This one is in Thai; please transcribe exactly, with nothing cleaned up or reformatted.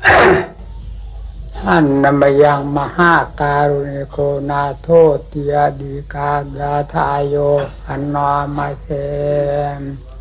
ท่านนมยังมหาการุณิโกนาโทติยดีกาญาทายโยอันนอมาเสม